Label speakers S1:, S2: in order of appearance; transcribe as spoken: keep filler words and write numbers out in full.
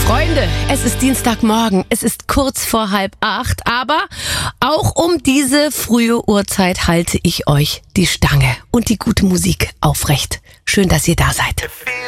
S1: Freunde, es ist Dienstagmorgen, es ist kurz vor halb acht, aber auch um diese frühe Uhrzeit halte ich euch die Stange und die gute Musik aufrecht. Schön, dass ihr da seid.